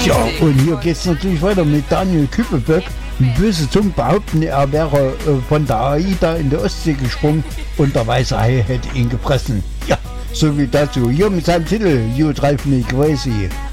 Ja, und hier geht's natürlich weiter mit Daniel Küppelböck. Böse Zungen behaupten, er wäre von der AIDA in die Ostsee gesprungen und der weiße Hai hätte ihn gefressen. Ja, so wie dazu. Hier mit seinem Titel You Drive Me Crazy.